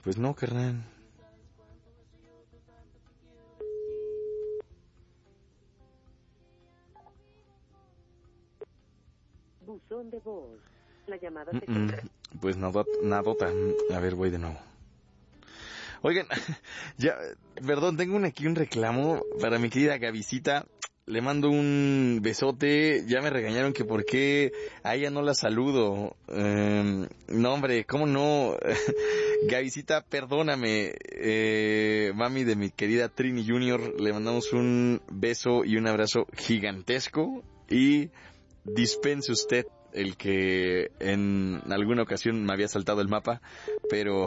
Pues no, carnal. Buzón de voz. La llamada se Pues nadota. A ver, voy de nuevo. Oigan, ya, perdón, tengo aquí un reclamo para mi querida Gavisita. Le mando un besote. Ya me regañaron que por qué a ella no la saludo. No, hombre, ¿cómo no? Gavisita, perdóname. Mami de mi querida Trini Junior, le mandamos un beso y un abrazo gigantesco. Y dispense usted el que en alguna ocasión me había saltado el mapa, pero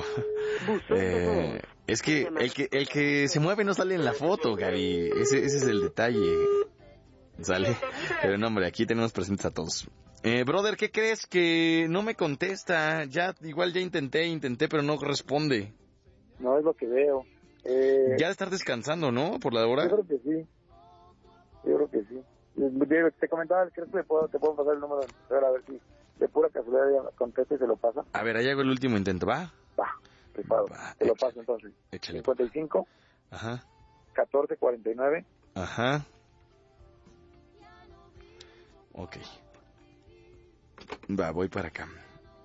es que el que se mueve no sale en la foto, Gaby. Ese es el detalle. Sale. Pero no, hombre, aquí tenemos presentes a todos. Brother, ¿qué crees? Que no me contesta. Igual ya intenté, pero no responde. No es lo que veo. Ya de estar descansando, ¿no? Por la hora. Yo creo que sí. Te comentaba, creo que te puedo pasar el número a ver si de pura casualidad ya contesta y se lo pasa. A ver, ahí hago el último intento, ¿va? Va, rifado. Te lo paso entonces. Échale. 55. Ajá. 1449. Ajá. Ok. Va, voy para acá.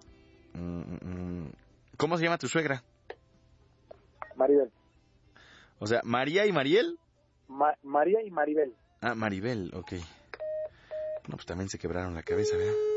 ¿Cómo se llama tu suegra? Maribel. O sea, ¿María y Mariel? María y Maribel. Ah, Maribel, ok. No, pues también se quebraron la cabeza, ¿verdad?